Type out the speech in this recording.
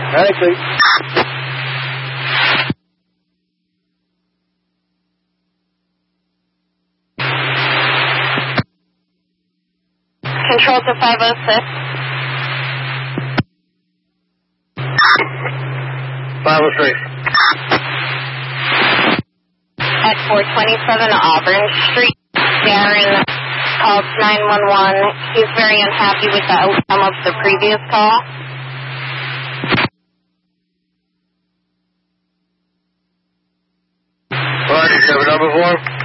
Actually. Control to 506. 503. At 427 Auburn Street, Darren called 911. He's very unhappy with the outcome of the previous call. All right, did you have a number for him?